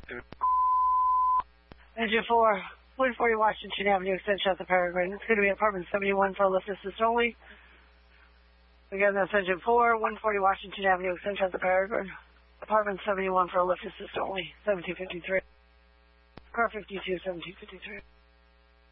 Engine 4, 140 Washington Avenue, extension of the Peregrine. It's going to be apartment 71 for a lift assist only. Again, that's engine 4, 140 Washington Avenue, extension of the Peregrine. Apartment 71 for a lift assist only, 1753. Car 52, 1753.